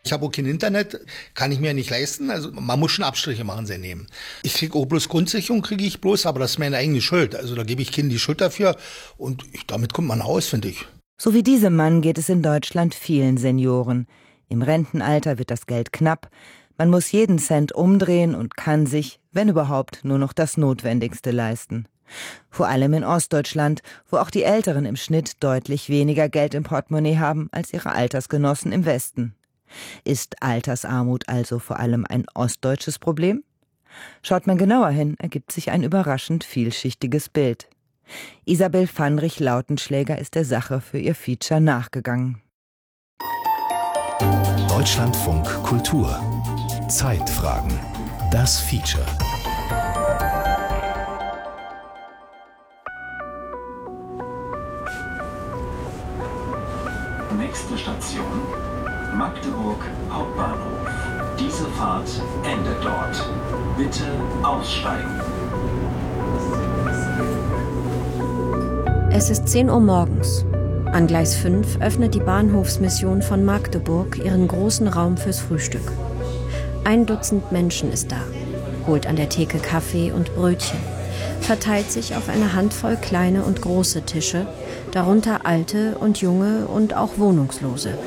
Ich habe auch kein Internet, kann ich mir nicht leisten. Also man muss schon Abstriche machen, sehr nehmen. Ich kriege auch bloß Grundsicherung, kriege ich bloß, aber das ist meine eigene Schuld. Also da gebe ich Kindern die Schuld dafür und damit kommt man aus, finde ich. So wie diesem Mann geht es in Deutschland vielen Senioren. Im Rentenalter wird das Geld knapp. Man muss jeden Cent umdrehen und kann sich, wenn überhaupt, nur noch das Notwendigste leisten. Vor allem in Ostdeutschland, wo auch die Älteren im Schnitt deutlich weniger Geld im Portemonnaie haben als ihre Altersgenossen im Westen. Ist Altersarmut also vor allem ein ostdeutsches Problem? Schaut man genauer hin, ergibt sich ein überraschend vielschichtiges Bild. Isabel Pfannrich-Lautenschläger ist der Sache für ihr Feature nachgegangen. Deutschlandfunk Kultur. Zeitfragen. Das Feature. Nächste Station: Magdeburg Hauptbahnhof. Diese Fahrt endet dort. Bitte aussteigen. Es ist 10 Uhr morgens. An Gleis 5 öffnet die Bahnhofsmission von Magdeburg ihren großen Raum fürs Frühstück. 1 Dutzend Menschen ist da, holt an der Theke Kaffee und Brötchen, verteilt sich auf eine Handvoll kleine und große Tische, darunter alte und junge und auch Wohnungslose.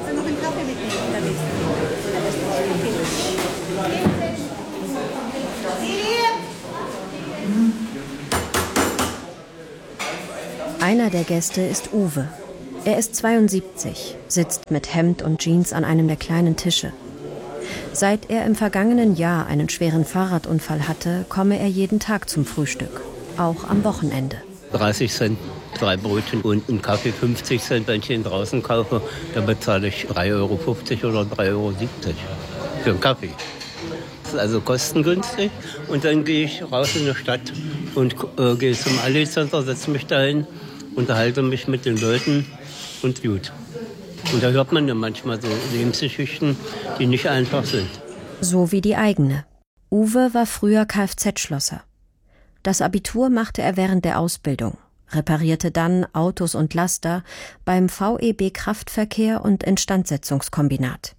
Einer der Gäste ist Uwe. Er ist 72, sitzt mit Hemd und Jeans an einem der kleinen Tische. Seit er im vergangenen Jahr einen schweren Fahrradunfall hatte, komme er jeden Tag zum Frühstück, auch am Wochenende. 30 Cent, 3 Brötchen und einen Kaffee, 50 Cent, wenn ich ihn draußen kaufe, dann bezahle ich 3,50 € oder 3,70 € für einen Kaffee. Das ist also kostengünstig. Und dann gehe ich raus in die Stadt und gehe zum Aldi Center, setze mich dahin, unterhalte mich mit den Leuten und gut. Und da hört man ja manchmal so Lebensgeschichten, die nicht einfach sind. So wie die eigene. Uwe war früher Kfz-Schlosser. Das Abitur machte er während der Ausbildung, reparierte dann Autos und Laster beim VEB Kraftverkehr und Instandsetzungskombinat.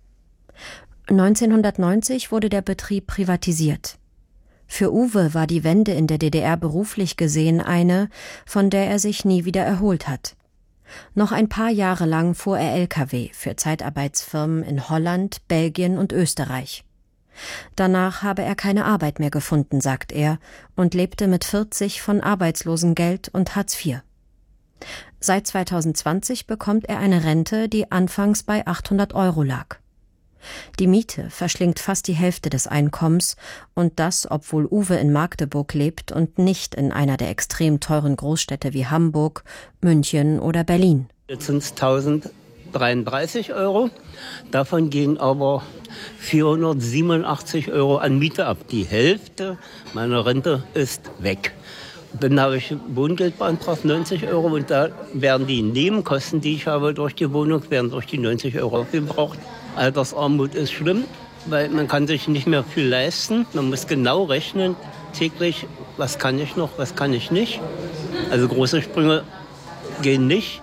1990 wurde der Betrieb privatisiert. Für Uwe war die Wende in der DDR beruflich gesehen eine, von der er sich nie wieder erholt hat. Noch ein paar Jahre lang fuhr er Lkw für Zeitarbeitsfirmen in Holland, Belgien und Österreich. Danach habe er keine Arbeit mehr gefunden, sagt er, und lebte mit 40 von Arbeitslosengeld und Hartz IV. Seit 2020 bekommt er eine Rente, die anfangs bei 800 € lag. Die Miete verschlingt fast die Hälfte des Einkommens, und das, obwohl Uwe in Magdeburg lebt und nicht in einer der extrem teuren Großstädte wie Hamburg, München oder Berlin. Jetzt sind es 1033 €. Davon gehen aber 487 € an Miete ab. Die Hälfte meiner Rente ist weg. Dann habe ich Wohngeld beantragt, 90 € und da werden die Nebenkosten, die ich habe durch die Wohnung, werden durch die 90 € aufgebraucht. Altersarmut ist schlimm, weil man kann sich nicht mehr viel leisten. Man muss genau rechnen, täglich, was kann ich noch, was kann ich nicht. Also große Sprünge gehen nicht.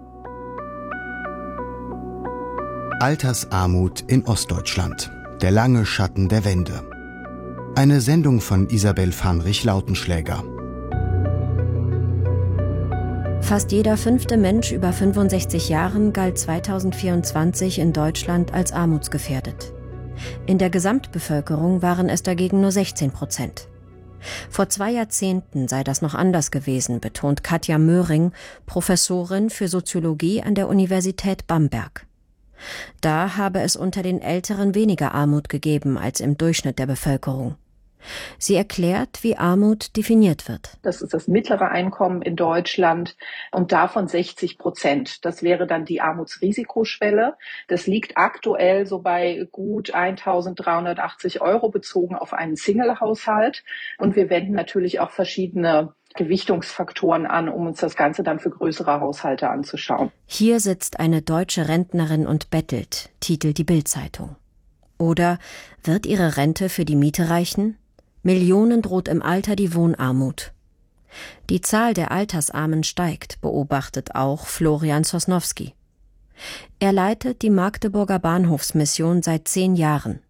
Altersarmut in Ostdeutschland. Der lange Schatten der Wende. Eine Sendung von Isabel Pfannrich-Lautenschläger. Fast jeder 5. Mensch über 65 Jahren galt 2024 in Deutschland als armutsgefährdet. In der Gesamtbevölkerung waren es dagegen nur 16%. Vor 2 Jahrzehnten sei das noch anders gewesen, betont Katja Möhring, Professorin für Soziologie an der Universität Bamberg. Da habe es unter den Älteren weniger Armut gegeben als im Durchschnitt der Bevölkerung. Sie erklärt, wie Armut definiert wird. Das ist das mittlere Einkommen in Deutschland und davon 60%. Das wäre dann die Armutsrisikoschwelle. Das liegt aktuell so bei gut 1.380 € bezogen auf einen Single-Haushalt. Und wir wenden natürlich auch verschiedene Gewichtungsfaktoren an, um uns das Ganze dann für größere Haushalte anzuschauen. Hier sitzt eine deutsche Rentnerin und bettelt, titelt die Bild-Zeitung. Oder wird ihre Rente für die Miete reichen? Millionen droht im Alter die Wohnarmut. Die Zahl der Altersarmen steigt, beobachtet auch Florian Sosnowski. Er leitet die Magdeburger Bahnhofsmission seit 10 Jahren.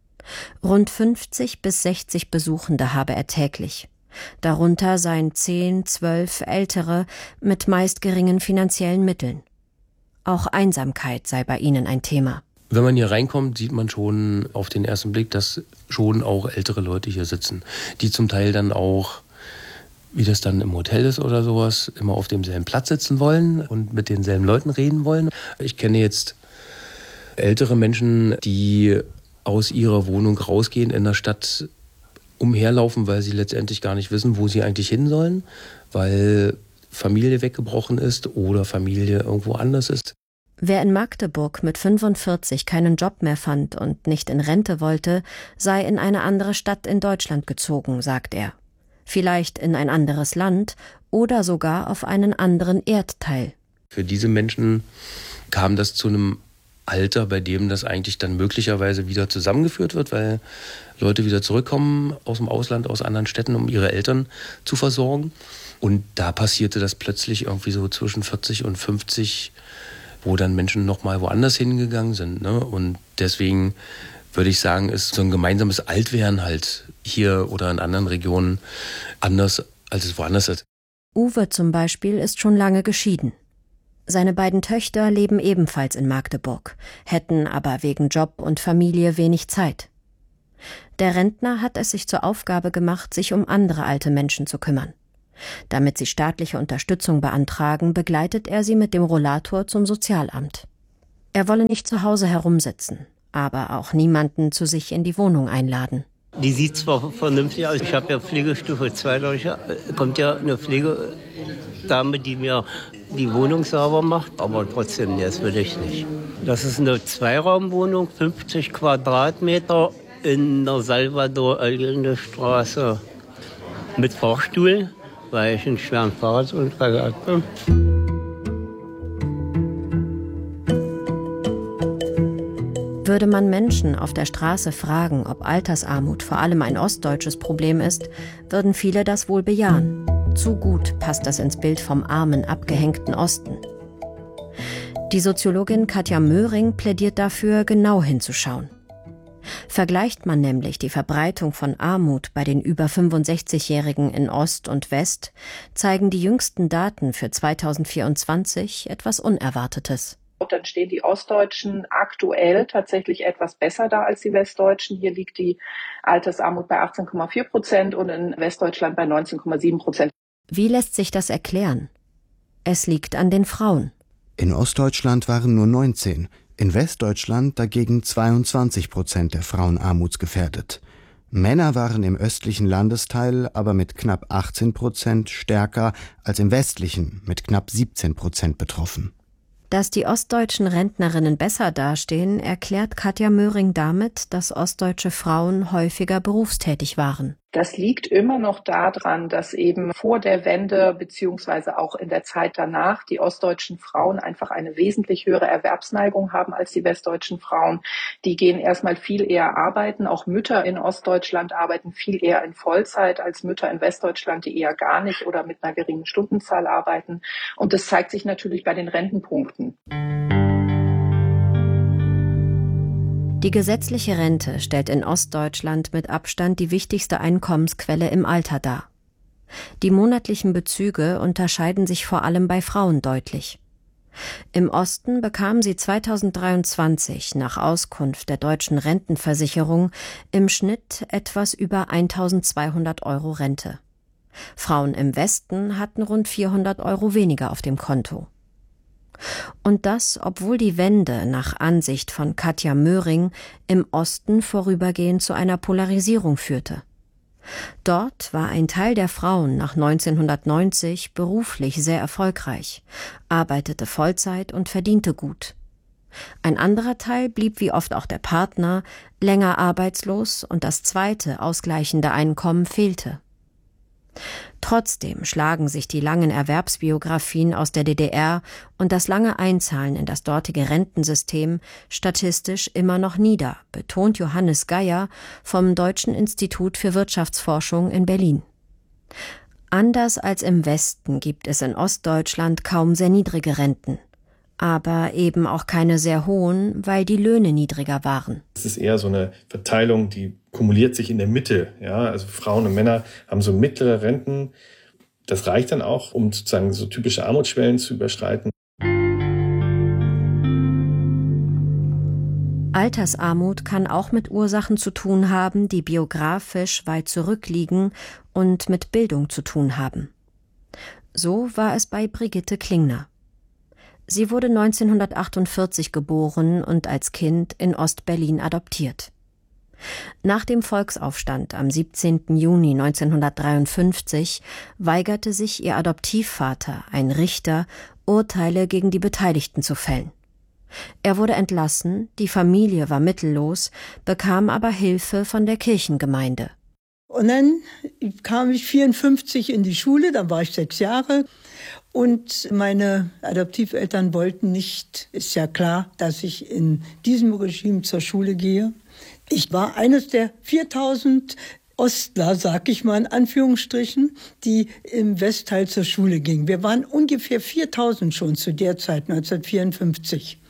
Rund 50 bis 60 Besuchende habe er täglich. Darunter seien 10, 12 Ältere mit meist geringen finanziellen Mitteln. Auch Einsamkeit sei bei ihnen ein Thema. Wenn man hier reinkommt, sieht man schon auf den ersten Blick, dass schon auch ältere Leute hier sitzen, die zum Teil dann auch, wie das dann im Hotel ist oder sowas, immer auf demselben Platz sitzen wollen und mit denselben Leuten reden wollen. Ich kenne jetzt ältere Menschen, die aus ihrer Wohnung rausgehen, in der Stadt umherlaufen, weil sie letztendlich gar nicht wissen, wo sie eigentlich hin sollen, weil Familie weggebrochen ist oder Familie irgendwo anders ist. Wer in Magdeburg mit 45 keinen Job mehr fand und nicht in Rente wollte, sei in eine andere Stadt in Deutschland gezogen, sagt er. Vielleicht in ein anderes Land oder sogar auf einen anderen Erdteil. Für diese Menschen kam das zu einem Alter, bei dem das eigentlich dann möglicherweise wieder zusammengeführt wird, weil Leute wieder zurückkommen aus dem Ausland, aus anderen Städten, um ihre Eltern zu versorgen. Und da passierte das plötzlich irgendwie so zwischen 40 und 50, wo dann Menschen nochmal woanders hingegangen sind. Ne? Und deswegen würde ich sagen, ist so ein gemeinsames Altwerden halt hier oder in anderen Regionen anders, als es woanders ist. Uwe zum Beispiel ist schon lange geschieden. Seine beiden Töchter leben ebenfalls in Magdeburg, hätten aber wegen Job und Familie wenig Zeit. Der Rentner hat es sich zur Aufgabe gemacht, sich um andere alte Menschen zu kümmern. Damit sie staatliche Unterstützung beantragen, begleitet er sie mit dem Rollator zum Sozialamt. Er wolle nicht zu Hause herumsitzen, aber auch niemanden zu sich in die Wohnung einladen. Die sieht zwar vernünftig aus, ich habe ja Pflegestufe 2, da kommt ja eine Pflegedame, die mir die Wohnung sauber macht, aber trotzdem, das will ich nicht. Das ist eine Zweiraumwohnung, 50 Quadratmeter in der Salvador-Allende-Straße mit Fahrstuhl, weil ich einen schweren Fahrradunfall hatte. Würde man Menschen auf der Straße fragen, ob Altersarmut vor allem ein ostdeutsches Problem ist, würden viele das wohl bejahen. Zu gut passt das ins Bild vom armen, abgehängten Osten. Die Soziologin Katja Möhring plädiert dafür, genau hinzuschauen. Vergleicht man nämlich die Verbreitung von Armut bei den über 65-Jährigen in Ost und West, zeigen die jüngsten Daten für 2024 etwas Unerwartetes. Dann stehen die Ostdeutschen aktuell tatsächlich etwas besser da als die Westdeutschen. Hier liegt die Altersarmut bei 18,4% und in Westdeutschland bei 19,7%. Wie lässt sich das erklären? Es liegt an den Frauen. In Ostdeutschland waren nur 19, in Westdeutschland dagegen 22% der Frauen armutsgefährdet. Männer waren im östlichen Landesteil aber mit knapp 18% stärker als im westlichen mit knapp 17% betroffen. Dass die ostdeutschen Rentnerinnen besser dastehen, erklärt Katja Möhring damit, dass ostdeutsche Frauen häufiger berufstätig waren. Das liegt immer noch daran, dass eben vor der Wende beziehungsweise auch in der Zeit danach die ostdeutschen Frauen einfach eine wesentlich höhere Erwerbsneigung haben als die westdeutschen Frauen. Die gehen erstmal viel eher arbeiten. Auch Mütter in Ostdeutschland arbeiten viel eher in Vollzeit als Mütter in Westdeutschland, die eher gar nicht oder mit einer geringen Stundenzahl arbeiten. Und das zeigt sich natürlich bei den Rentenpunkten. Die gesetzliche Rente stellt in Ostdeutschland mit Abstand die wichtigste Einkommensquelle im Alter dar. Die monatlichen Bezüge unterscheiden sich vor allem bei Frauen deutlich. Im Osten bekamen sie 2023 nach Auskunft der Deutschen Rentenversicherung im Schnitt etwas über 1.200 € Rente. Frauen im Westen hatten rund 400 € weniger auf dem Konto. Und das, obwohl die Wende nach Ansicht von Katja Möhring im Osten vorübergehend zu einer Polarisierung führte. Dort war ein Teil der Frauen nach 1990 beruflich sehr erfolgreich, arbeitete Vollzeit und verdiente gut. Ein anderer Teil blieb wie oft auch der Partner länger arbeitslos und das zweite ausgleichende Einkommen fehlte. Trotzdem schlagen sich die langen Erwerbsbiografien aus der DDR und das lange Einzahlen in das dortige Rentensystem statistisch immer noch nieder, betont Johannes Geier vom Deutschen Institut für Wirtschaftsforschung in Berlin. Anders als im Westen gibt es in Ostdeutschland kaum sehr niedrige Renten. Aber eben auch keine sehr hohen, weil die Löhne niedriger waren. Es ist eher so eine Verteilung, die kumuliert sich in der Mitte. Ja, also Frauen und Männer haben so mittlere Renten. Das reicht dann auch, um sozusagen so typische Armutsschwellen zu überschreiten. Altersarmut kann auch mit Ursachen zu tun haben, die biografisch weit zurückliegen und mit Bildung zu tun haben. So war es bei Brigitte Klingner. Sie wurde 1948 geboren und als Kind in Ost-Berlin adoptiert. Nach dem Volksaufstand am 17. Juni 1953 weigerte sich ihr Adoptivvater, ein Richter, Urteile gegen die Beteiligten zu fällen. Er wurde entlassen, die Familie war mittellos, bekam aber Hilfe von der Kirchengemeinde. Und dann kam ich 1954 in die Schule, da war ich 6 Jahre. Und meine Adoptiveltern wollten nicht, ist ja klar, dass ich in diesem Regime zur Schule gehe. Ich war eines der 4000 Ostler, sag ich mal in Anführungsstrichen, die im Westteil zur Schule gingen. Wir waren ungefähr 4000 schon zu der Zeit, 1954.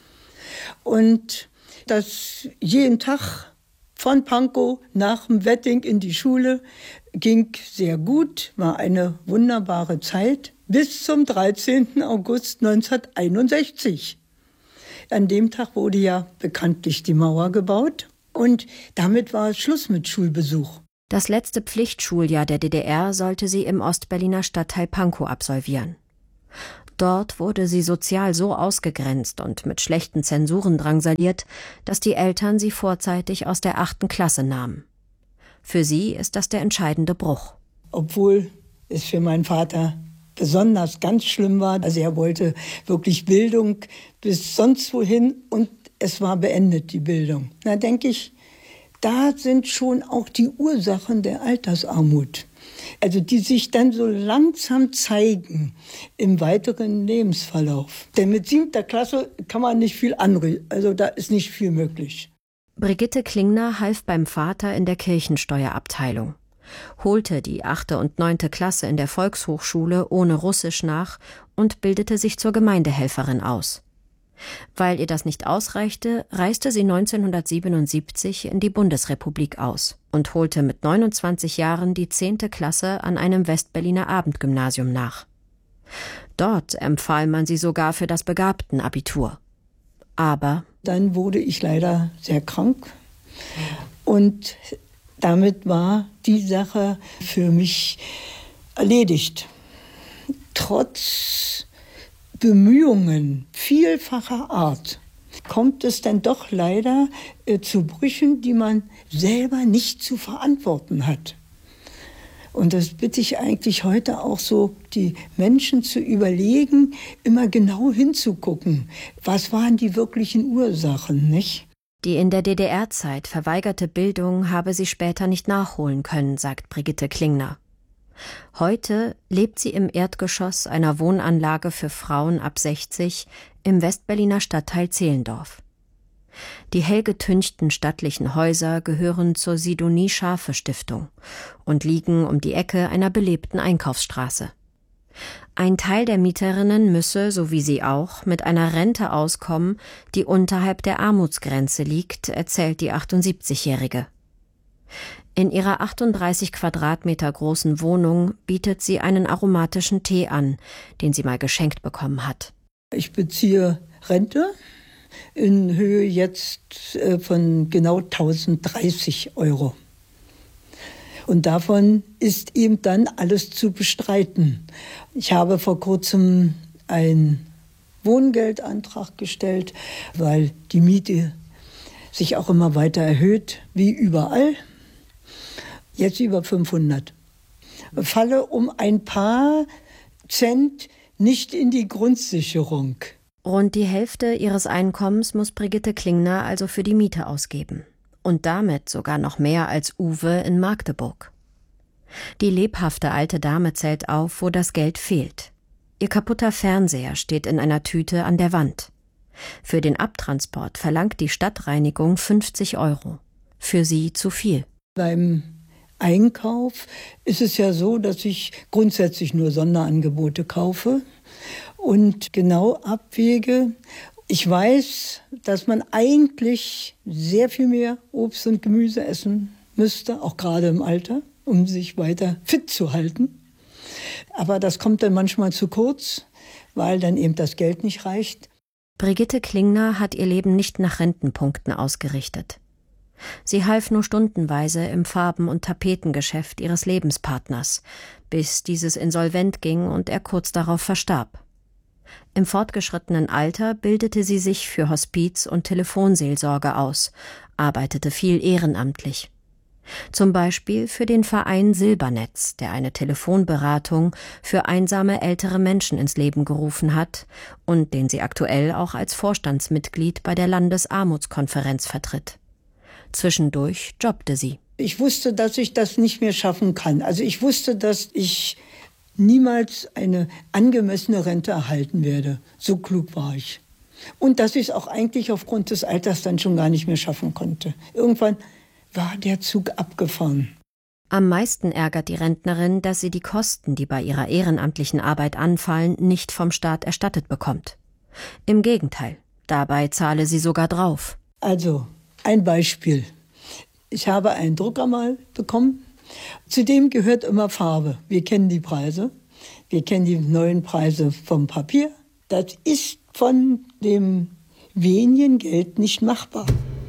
Und das jeden Tag von Pankow nach dem Wedding in die Schule ging sehr gut, war eine wunderbare Zeit. Bis zum 13. August 1961. An dem Tag wurde ja bekanntlich die Mauer gebaut und damit war Schluss mit Schulbesuch. Das letzte Pflichtschuljahr der DDR sollte sie im Ostberliner Stadtteil Pankow absolvieren. Dort wurde sie sozial so ausgegrenzt und mit schlechten Zensuren drangsaliert, dass die Eltern sie vorzeitig aus der 8. Klasse nahmen. Für sie ist das der entscheidende Bruch. Obwohl es für meinen Vater besonders ganz schlimm war. Also er wollte wirklich Bildung bis sonst wohin und es war beendet, die Bildung. Da denke ich, da sind schon auch die Ursachen der Altersarmut. Also die sich dann so langsam zeigen im weiteren Lebensverlauf. Denn mit 7. Klasse kann man nicht viel anreden, also da ist nicht viel möglich. Brigitte Klingner half beim Vater in der Kirchensteuerabteilung, holte die 8. und 9. Klasse in der Volkshochschule ohne Russisch nach und bildete sich zur Gemeindehelferin aus. Weil ihr das nicht ausreichte, reiste sie 1977 in die Bundesrepublik aus und holte mit 29 Jahren die 10. Klasse an einem Westberliner Abendgymnasium nach. Dort empfahl man sie sogar für das Begabtenabitur. Aber dann wurde ich leider sehr krank und damit war die Sache für mich erledigt. Trotz Bemühungen vielfacher Art kommt es dann doch leider zu Brüchen, die man selber nicht zu verantworten hat. Und das bitte ich eigentlich heute auch so, die Menschen zu überlegen, immer genau hinzugucken. Was waren die wirklichen Ursachen, nicht? Die in der DDR-Zeit verweigerte Bildung habe sie später nicht nachholen können, sagt Brigitte Klingner. Heute lebt sie im Erdgeschoss einer Wohnanlage für Frauen ab 60 im Westberliner Stadtteil Zehlendorf. Die hell getünchten stattlichen Häuser gehören zur Sidonie-Schafe-Stiftung und liegen um die Ecke einer belebten Einkaufsstraße. Ein Teil der Mieterinnen müsse, so wie sie auch, mit einer Rente auskommen, die unterhalb der Armutsgrenze liegt, erzählt die 78-Jährige. In ihrer 38 Quadratmeter großen Wohnung bietet sie einen aromatischen Tee an, den sie mal geschenkt bekommen hat. Ich beziehe Rente in Höhe jetzt von genau 1030 €. Und davon ist eben dann alles zu bestreiten. Ich habe vor kurzem einen Wohngeldantrag gestellt, weil die Miete sich auch immer weiter erhöht, wie überall. Jetzt über 500. Falle um ein paar Cent nicht in die Grundsicherung. Rund die Hälfte ihres Einkommens muss Brigitte Klingner also für die Miete ausgeben. Und damit sogar noch mehr als Uwe in Magdeburg. Die lebhafte alte Dame zählt auf, wo das Geld fehlt. Ihr kaputter Fernseher steht in einer Tüte an der Wand. Für den Abtransport verlangt die Stadtreinigung 50 €. Für sie zu viel. Beim Einkauf ist es ja so, dass ich grundsätzlich nur Sonderangebote kaufe. und genau abwäge. Ich weiß, dass man eigentlich sehr viel mehr Obst und Gemüse essen müsste, auch gerade im Alter, um sich weiter fit zu halten. Aber das kommt dann manchmal zu kurz, weil dann eben das Geld nicht reicht. Brigitte Klingner hat ihr Leben nicht nach Rentenpunkten ausgerichtet. Sie half nur stundenweise im Farben- und Tapetengeschäft ihres Lebenspartners, bis dieses insolvent ging und er kurz darauf verstarb. Im fortgeschrittenen Alter bildete sie sich für Hospiz- und Telefonseelsorge aus, arbeitete viel ehrenamtlich. Zum Beispiel für den Verein Silbernetz, der eine Telefonberatung für einsame ältere Menschen ins Leben gerufen hat und den sie aktuell auch als Vorstandsmitglied bei der Landesarmutskonferenz vertritt. Zwischendurch jobbte sie. Ich wusste, dass ich das nicht mehr schaffen kann. Also ich wusste, dass ich niemals eine angemessene Rente erhalten werde. So klug war ich. Und dass ich es auch eigentlich aufgrund des Alters dann schon gar nicht mehr schaffen konnte. Irgendwann war der Zug abgefahren. Am meisten ärgert die Rentnerin, dass sie die Kosten, die bei ihrer ehrenamtlichen Arbeit anfallen, nicht vom Staat erstattet bekommt. Im Gegenteil, dabei zahle sie sogar drauf. Also, ein Beispiel. Ich habe einen Drucker mal bekommen. Zu dem gehört immer Farbe. Wir kennen die Preise. Wir kennen die neuen Preise vom Papier. Das ist von dem wenigen Geld nicht machbar.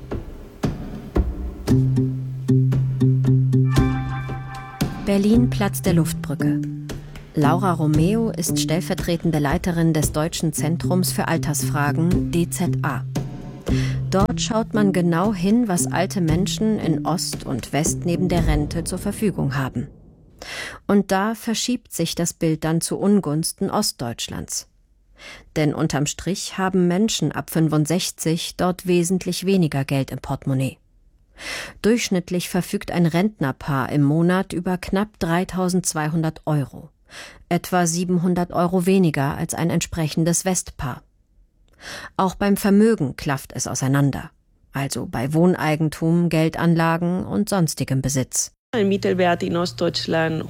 Berlin, Platz der Luftbrücke. Laura Romeo ist stellvertretende Leiterin des Deutschen Zentrums für Altersfragen, DZA. Dort schaut man genau hin, was alte Menschen in Ost und West neben der Rente zur Verfügung haben. Und da verschiebt sich das Bild dann zu Ungunsten Ostdeutschlands. Denn unterm Strich haben Menschen ab 65 dort wesentlich weniger Geld im Portemonnaie. Durchschnittlich verfügt ein Rentnerpaar im Monat über knapp 3.200 €, etwa 700 € weniger als ein entsprechendes Westpaar. Auch beim Vermögen klafft es auseinander, also bei Wohneigentum, Geldanlagen und sonstigem Besitz. Ein Mittelwert in Ostdeutschland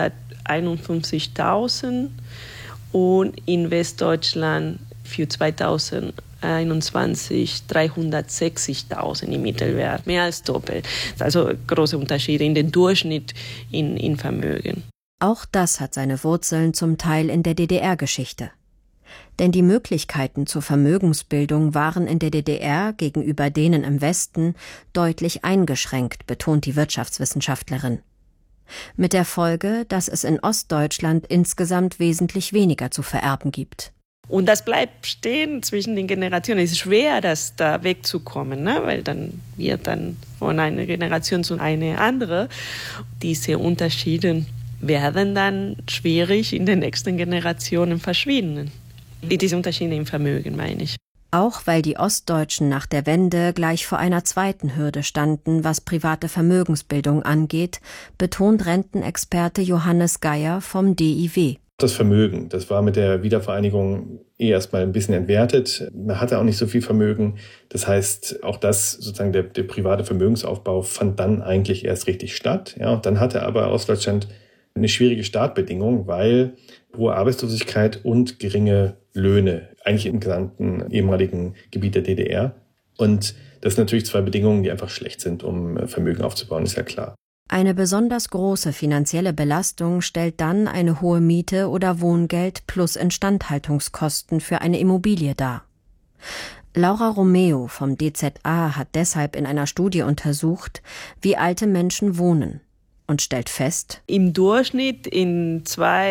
151.000 und in Westdeutschland für 2021 360.000 im Mittelwert, mehr als doppelt. Also große Unterschiede in den Durchschnitt in Vermögen. Auch das hat seine Wurzeln zum Teil in der DDR-Geschichte. Denn die Möglichkeiten zur Vermögensbildung waren in der DDR gegenüber denen im Westen deutlich eingeschränkt, betont die Wirtschaftswissenschaftlerin. Mit der Folge, dass es in Ostdeutschland insgesamt wesentlich weniger zu vererben gibt. Und das bleibt stehen zwischen den Generationen. Es ist schwer, das da wegzukommen, ne? Weil dann wird dann von einer Generation zu einer andere. Diese Unterschiede werden dann schwierig in den nächsten Generationen verschwinden. Diese Unterschiede im Vermögen, meine ich. Auch weil die Ostdeutschen nach der Wende gleich vor einer zweiten Hürde standen, was private Vermögensbildung angeht, betont Rentenexperte Johannes Geier vom DIW. Das Vermögen, das war mit der Wiedervereinigung erstmal ein bisschen entwertet. Man hatte auch nicht so viel Vermögen. Das heißt, auch das, sozusagen der private Vermögensaufbau fand dann eigentlich erst richtig statt. Ja, und dann hatte aber Ostdeutschland eine schwierige Startbedingung, weil hohe Arbeitslosigkeit und geringe Löhne, eigentlich im gesamten ehemaligen Gebiet der DDR. Und das sind natürlich zwei Bedingungen, die einfach schlecht sind, um Vermögen aufzubauen, ist ja klar. Eine besonders große finanzielle Belastung stellt dann eine hohe Miete oder Wohngeld plus Instandhaltungskosten für eine Immobilie dar. Laura Romeo vom DZA hat deshalb in einer Studie untersucht, wie alte Menschen wohnen und stellt fest: Im Durchschnitt in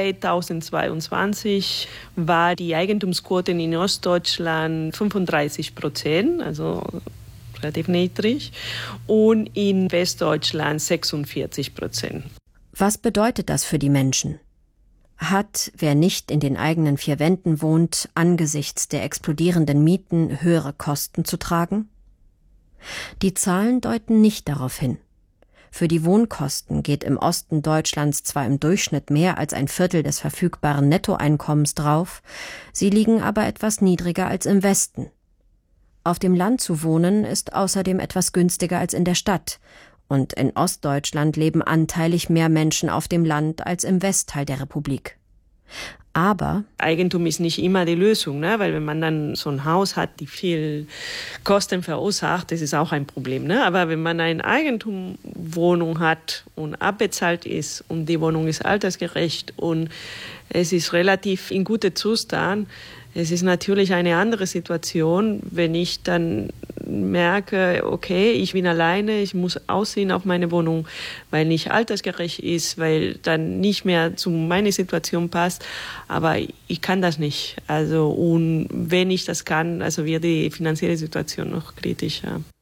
2022 war die Eigentumsquote in Ostdeutschland 35%, also relativ niedrig, und in Westdeutschland 46%. Was bedeutet das für die Menschen? Hat, wer nicht in den eigenen vier Wänden wohnt, angesichts der explodierenden Mieten höhere Kosten zu tragen? Die Zahlen deuten nicht darauf hin. Für die Wohnkosten geht im Osten Deutschlands zwar im Durchschnitt mehr als ein Viertel des verfügbaren Nettoeinkommens drauf, sie liegen aber etwas niedriger als im Westen. Auf dem Land zu wohnen ist außerdem etwas günstiger als in der Stadt, und in Ostdeutschland leben anteilig mehr Menschen auf dem Land als im Westteil der Republik. Aber Eigentum ist nicht immer die Lösung, ne? Weil wenn man dann so ein Haus hat, die viel Kosten verursacht, das ist auch ein Problem. Ne? Aber wenn man eine Eigentumswohnung hat und abbezahlt ist und die Wohnung ist altersgerecht und es ist relativ in gutem Zustand, es ist natürlich eine andere Situation, wenn ich dann merke, okay, ich bin alleine, ich muss ausziehen auf meine Wohnung, weil nicht altersgerecht ist, weil dann nicht mehr zu meiner Situation passt. Aber ich kann das nicht. Also, und wenn ich das kann, also wird die finanzielle Situation noch kritischer.